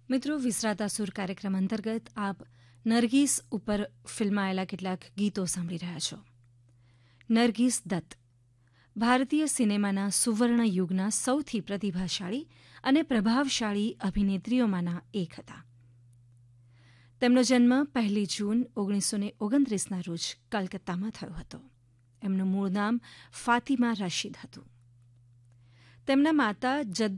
મિત્રો, વિસરાતા સુર કાર્યક્રમ અંતર્ગત આપ નરગીસ ઉપર ફિલ્માયેલા કેટલાક ગીતો સાંભળી રહ્યા છો. નરગીસ દત્ત ભારતીય સિનેમાના સુવર્ણ યુગના સૌથી પ્રતિભાશાળી અને પ્રભાવશાળી અભિનેત્રીઓમાંના એક હતા. તેમનો જન્મ 1 જૂન 1929ના રોજ કલકત્તામાં થયો હતો. એમનું મૂળ નામ ફાતિમા રશીદ હતું. તેમના માતા